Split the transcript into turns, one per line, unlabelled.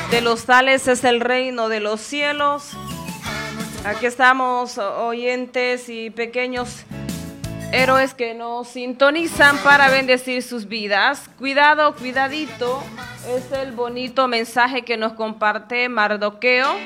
De los tales es el reino de los cielos. Aquí estamos, oyentes y pequeños héroes que nos sintonizan para bendecir sus vidas. Cuidado, cuidadito, es el bonito mensaje que nos comparte Mardoqueo.